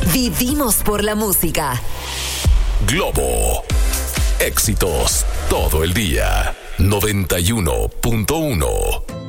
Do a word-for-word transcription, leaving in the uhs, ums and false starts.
Vivimos por la música. Globo. Éxitos todo el día. noventa y uno punto uno.